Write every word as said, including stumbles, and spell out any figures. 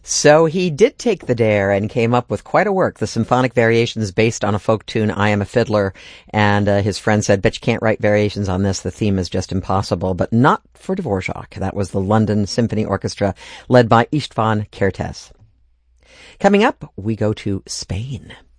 So he did take the dare and came up with quite a work, the symphonic variations based on a folk tune, I Am a Fiddler, and uh, his friend said, bet you can't write variations on this, the theme is just impossible, but not for Dvorak. That was the London Symphony Orchestra, led by István Kertész. Coming up, we go to Spain.